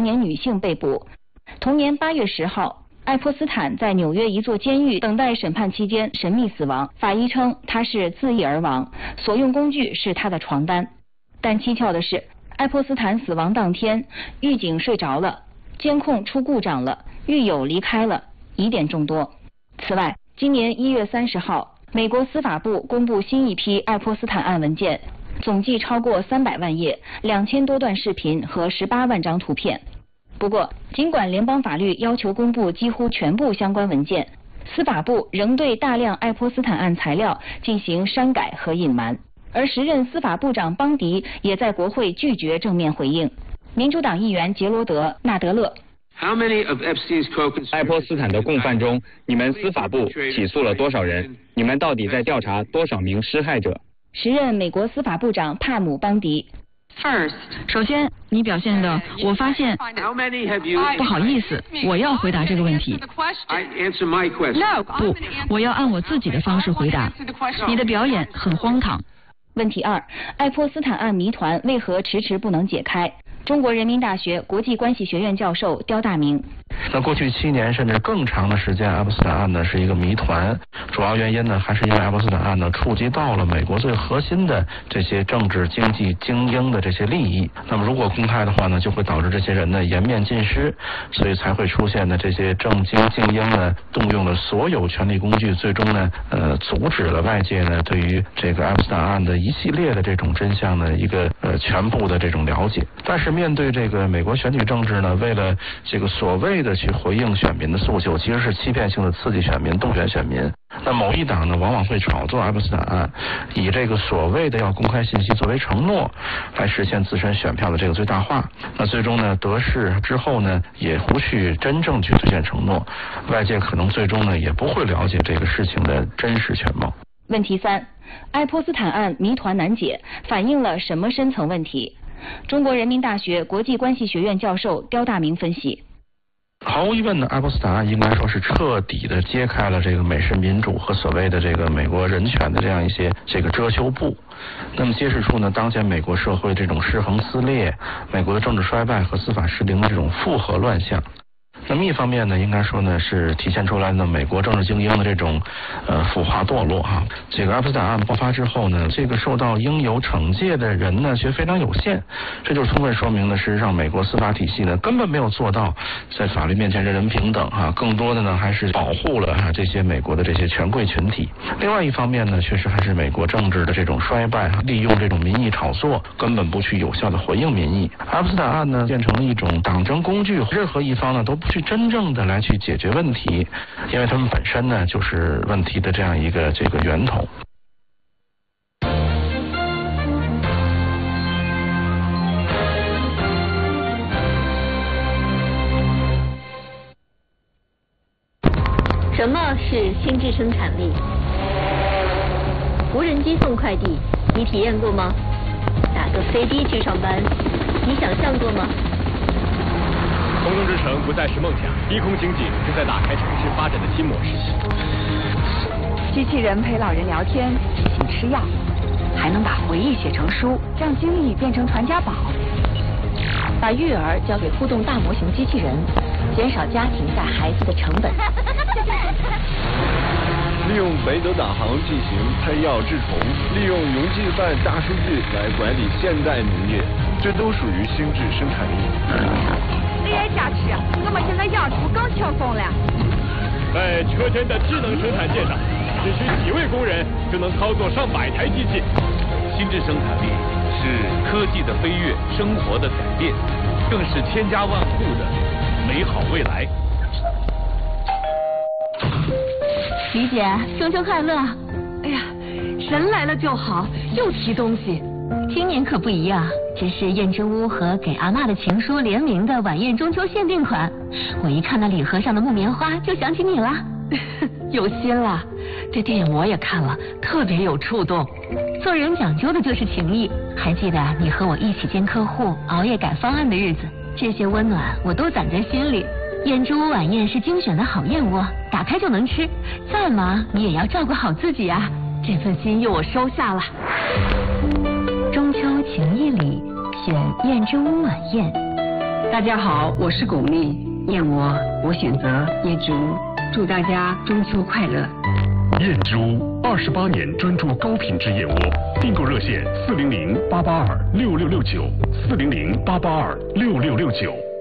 年女性被捕。同年8月10号，爱泼斯坦在纽约一座监狱等待审判期间神秘死亡，法医称他是自缢而亡，所用工具是他的床单。但蹊跷的是，爱泼斯坦死亡当天，狱警睡着了，监控出故障了，狱友离开了，疑点众多。此外，今年1月30号，美国司法部公布新一批爱泼斯坦案文件，总计超过300万页，2000多段视频和18万张图片。不过，尽管联邦法律要求公布几乎全部相关文件，司法部仍对大量爱泼斯坦案材料进行删改和隐瞒。而时任司法部长邦迪也在国会拒绝正面回应。民主党议员杰罗德·纳德勒。 爱泼斯坦的共犯中，你们司法部起诉了多少人？你们到底在调查多少名施害者？ 时任美国司法部长帕姆·邦迪。 首先，你表现的，我发现，不好意思，我要回答这个问题。不，我要按我自己的方式回答。你的表演很荒唐。 问题2：爱泼斯坦案谜团为何迟迟不能解开？中国人民大学国际关系学院教授刁大明。 那过去7年甚至更长的时间，爱泼斯坦案呢是一个谜团，主要原因呢还是因为爱泼斯坦案呢触及到了美国最核心的这些政治经济精英的这些利益。那么如果公开的话呢，就会导致这些人呢颜面尽失，所以才会出现的这些政经精英呢动用了所有权力工具，最终呢阻止了外界呢对于这个爱泼斯坦案的一系列的这种真相的一个全部的这种了解。但是面对这个美国选举政治呢，为了这个所谓的去回应选民的诉求，其实是欺骗性的刺激选民、动员选民。那某一党呢，往往会炒作爱泼斯坦案，以这个所谓的要公开信息作为承诺，来实现自身选票的这个最大化。那最终呢，得势之后呢，也不去真正去兑现承诺，外界可能最终呢，也不会了解这个事情的真实全貌。 问题3：爱泼斯坦案谜团难解，反映了什么深层问题？中国人民大学国际关系学院教授刁大明分析。 毫无疑问呢，爱泼斯坦案应该说是彻底的揭开了这个美式民主和所谓的这个美国人权的这样一些这个遮羞布。那么揭示出呢，当前美国社会这种失衡撕裂、美国的政治衰败和司法失灵的这种复合乱象。那么一方面呢，应该说呢是体现出来呢美国政治精英的这种腐化堕落哈。这个爱泼斯坦案爆发之后呢，这个受到应有惩戒的人呢却非常有限，这就是充分说明呢，事实上美国司法体系呢根本没有做到在法律面前人人平等哈，更多的呢还是保护了这些美国的这些权贵群体。另外一方面呢，确实还是美国政治的这种衰败，利用这种民意炒作，根本不去有效的回应民意。爱泼斯坦案呢变成了一种党争工具，任何一方呢都不去真正的来去解决问题，因为他们本身呢就是问题的这样一个这个源头。 什么是心智生产力？无人机送快递，你体验过吗？打个飞的去上班，你想象过吗？ 空中之城不再是梦想，低空经济正在打开城市发展的新模式。 机器人陪老人聊天，提醒吃药，还能把回忆写成书，让经历变成传家宝。把育儿交给互动大模型机器人，减少家庭带孩子的成本。 利用北斗导航进行喷药治虫，利用云计算大数据来管理现代农业，这都属于心智生产力。 你也加持，我们现在养猪更轻松了。 在车间的智能生产线上，只需几位工人就能操作上百台机器。 心智生产力是科技的飞跃，生活的改变，更是千家万户的美好未来。 李姐，中秋快乐！ 哎呀，人来了就好，又提东西。 今年可不一样，这是燕之屋和给阿嬷的情书联名的晚宴中秋限定款。我一看到礼盒上的木棉花，就想起你了。 有心了，这电影我也看了，特别有触动。 做人讲究的就是情谊。还记得你和我一起见客户、熬夜改方案的日子，这些温暖我都攒在心里。燕之屋晚宴是精选的好燕窝，打开就能吃。再忙你也要照顾好自己啊！ 这份心意我收下了。 中秋情谊里选燕之屋晚宴， 大家好，我是巩俐，燕窝我选择椰珠，祝大家中秋快乐。 燕珠28年专注高品质燕窝，订购热线400-882-6669，400-882-6669。